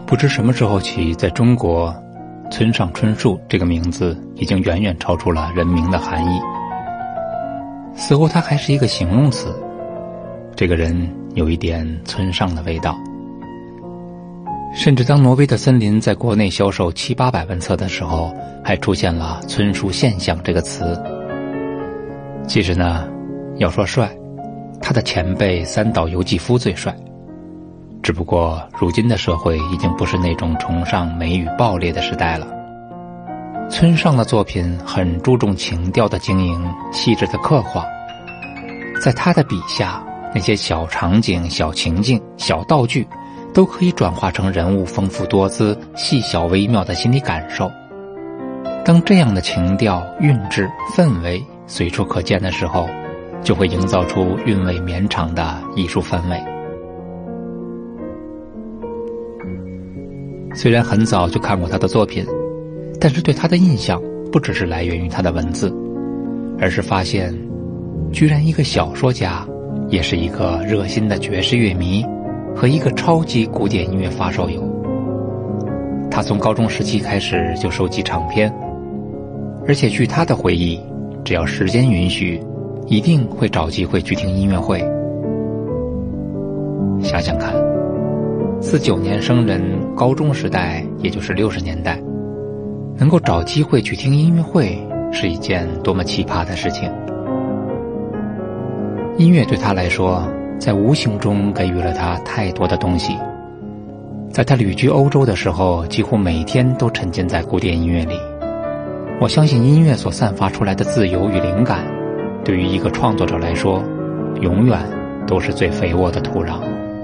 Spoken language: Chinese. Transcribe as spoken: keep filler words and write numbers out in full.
不知什么时候起，在中国，村上春树这个名字已经远远超出了人名的含义。似乎他还是一个形容词，这个人有一点村上的味道。甚至当挪威的森林在国内销售七八百万册的时候，还出现了村树现象这个词。其实呢，要说帅，他的前辈三岛由纪夫最帅。只不过如今的社会已经不是那种崇尚美与暴烈的时代了。村上的作品很注重情调的经营，细致的刻画。在他的笔下，那些小场景、小情境、小道具都可以转化成人物丰富多姿、细小微妙的心理感受。当这样的情调、韵致、氛围随处可见的时候，就会营造出韵味绵长的艺术氛围。虽然很早就看过他的作品，但是对他的印象不只是来源于他的文字，而是发现居然一个小说家也是一个热心的爵士乐迷和一个超级古典音乐发烧友。他从高中时期开始就收集唱片，而且据他的回忆，只要时间允许，一定会找机会去听音乐会。想想看，四九年生人，高中时代也就是六十年代，能够找机会去听音乐会是一件多么奇葩的事情。音乐对他来说，在无形中给予了他太多的东西。在他旅居欧洲的时候，几乎每天都沉浸在古典音乐里。我相信音乐所散发出来的自由与灵感，对于一个创作者来说，永远都是最肥沃的土壤。